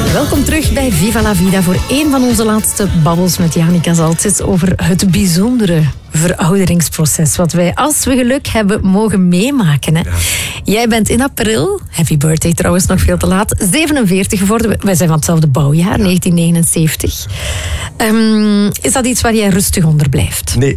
Welkom terug bij Viva la Vida voor een van onze laatste babbels met Janica Zaltsis over het bijzondere verouderingsproces wat wij, als we geluk hebben, mogen meemaken. Hè? Ja. Jij bent in april, happy birthday trouwens, nog veel te laat, 47 geworden. Wij zijn van hetzelfde bouwjaar, 1979. Is dat iets waar jij rustig onder blijft? Nee.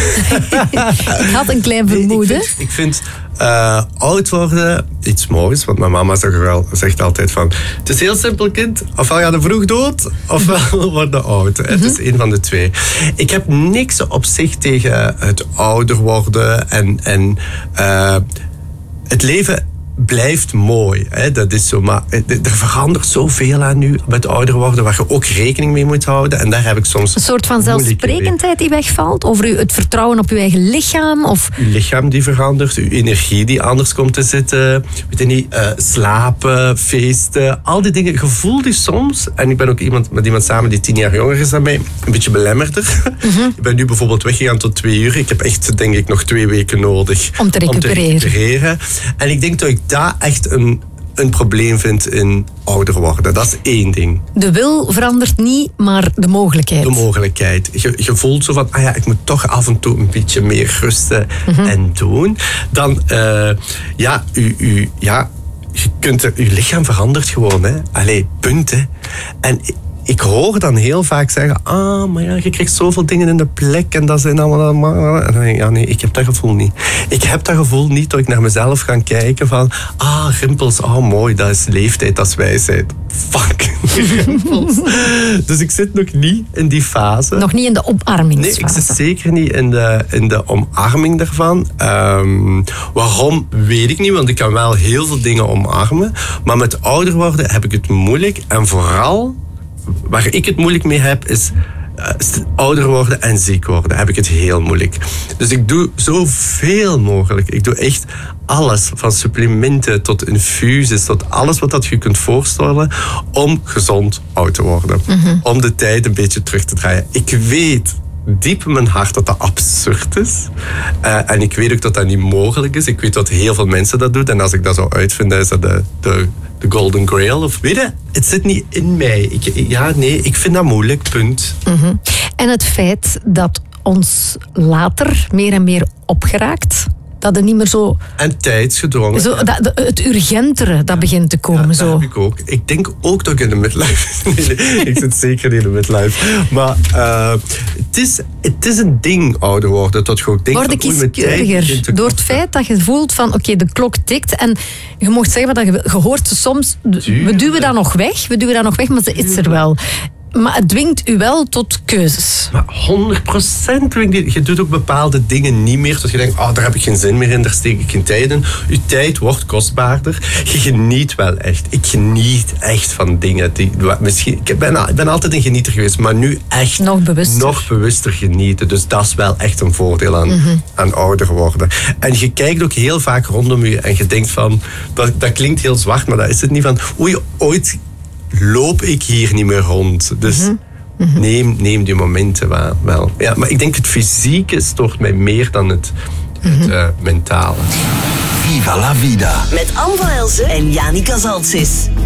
Ik had een klein vermoeden. Ik vind oud worden iets moois, want mijn mama zegt altijd van, het is heel simpel, kind. Ofwel ga je vroeg dood, ofwel word je oud. Het is een van de twee. Ik heb niks op zich tegen het ouder worden en het leven blijft mooi. Hè? Dat is zo, maar er verandert zoveel aan nu met ouder worden, waar je ook rekening mee moet houden. En daar heb ik soms een soort van zelfsprekendheid die wegvalt? Over het vertrouwen op je eigen lichaam? Of uw lichaam die verandert, uw energie die anders komt te zitten. Weet je niet, slapen, feesten, al die dingen. Je voelt die soms, en ik ben ook met iemand samen die 10 jaar jonger is dan mij, een beetje belemmerder. Ik ben nu bijvoorbeeld weggegaan tot 2 uur. Ik heb echt, denk ik, nog 2 weken nodig om te recupereren. En ik denk dat ik daar echt een probleem vind in ouder worden. Dat is 1 ding. De wil verandert niet, maar de mogelijkheid. De mogelijkheid. Je voelt zo van, ik moet toch af en toe een beetje meer rusten en doen. Dan, je lichaam verandert gewoon. Hè. Allee, punt. Hè. En ik hoor dan heel vaak zeggen, maar ja, je krijgt zoveel dingen in de plek en dat zijn allemaal. En dan denk ik, nee, ik heb dat gevoel niet. Ik heb dat gevoel niet dat ik naar mezelf ga kijken van, rimpels, mooi, dat is leeftijd, dat is wijsheid. Fuck, rimpels. Dus ik zit nog niet in die fase. Nog niet in de omarmingsfase. Nee, ik zit zeker niet in de omarming daarvan. Waarom, weet ik niet, want ik kan wel heel veel dingen omarmen. Maar met ouder worden heb ik het moeilijk. En vooral, waar ik het moeilijk mee heb, is ouder worden en ziek worden. Heb ik het heel moeilijk. Dus ik doe zoveel mogelijk. Ik doe echt alles, van supplementen tot infusies, tot alles wat dat je kunt voorstellen, om gezond oud te worden. Om de tijd een beetje terug te draaien. Ik weet diep in mijn hart dat dat absurd is. En ik weet ook dat dat niet mogelijk is. Ik weet dat heel veel mensen dat doen. En als ik dat zou uitvinden, is dat de golden grail. Of weet je, het zit niet in mij. Ik vind dat moeilijk, punt. En het feit dat ons later meer en meer opgeraakt, dat het niet meer zo... En tijdsgedrongen. Zo, het urgentere, dat begint te komen. Dat heb ik ook. Ik denk ook dat ik in de midlife... Nee, ik zit zeker niet in de midlife. Maar het is een ding, ouder worden. Dat je ook denkt... Word ik kieskeuriger door het feit dat je voelt van, oké, de klok tikt. En je mocht zeggen wat je hoort soms... We duwen dat nog weg, maar ze is er wel. Maar het dwingt u wel tot keuzes. Maar 100% dwingt. Je doet ook bepaalde dingen niet meer. Dus je denkt, daar heb ik geen zin meer in, daar steek ik geen tijd in. Je tijd wordt kostbaarder. Je geniet wel echt. Ik geniet echt van dingen. Ik ben altijd een genieter geweest, maar nu echt nog bewuster genieten. Dus dat is wel echt een voordeel aan ouder worden. En je kijkt ook heel vaak rondom je en je denkt van, dat klinkt heel zwart, maar dat is het niet van, ooit loop ik hier niet meer rond. Dus neem die momenten wel. Ja, maar ik denk het fysieke stoort mij meer dan het mentale. Viva la Vida. Met Anne van Elsen en Janica Zaltsis.